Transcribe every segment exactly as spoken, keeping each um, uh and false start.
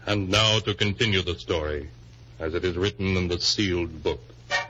And now to continue the story, as it is written in the sealed book.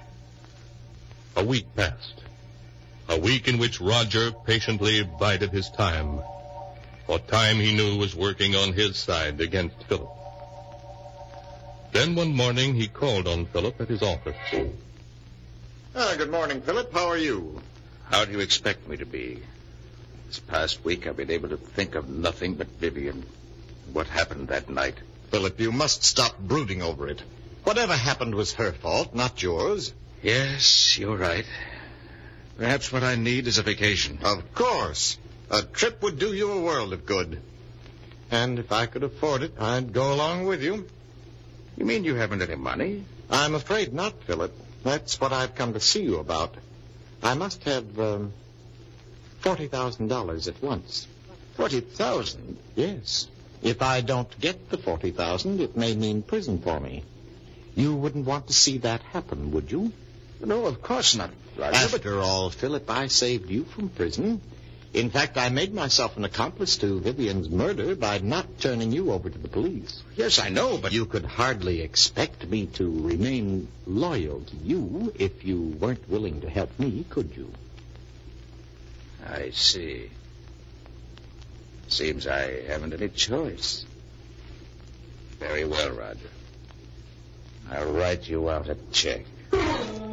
A week passed. A week in which Roger patiently bided his time. For time he knew was working on his side against Philip. Then one morning he called on Philip at his office. Ah, good morning, Philip. How are you? How do you expect me to be? This past week I've been able to think of nothing but Vivian. What happened that night? Philip, you must stop brooding over it. Whatever happened was her fault, not yours. Yes, you're right. Perhaps what I need is a vacation. Of course. A trip would do you a world of good. And if I could afford it, I'd go along with you. You mean you haven't any money? I'm afraid not, Philip. That's what I've come to see you about. I must have um, forty thousand dollars at once. Forty thousand? Yes. If I don't get the forty thousand, it may mean prison for me. You wouldn't want to see that happen, would you? No, of course not, Roger. After all, Philip, I saved you from prison. In fact, I made myself an accomplice to Vivian's murder by not turning you over to the police. Yes, I know, but... You could hardly expect me to remain loyal to you if you weren't willing to help me, could you? I see. Seems I haven't any choice. Very well, Roger. I'll write you out a check.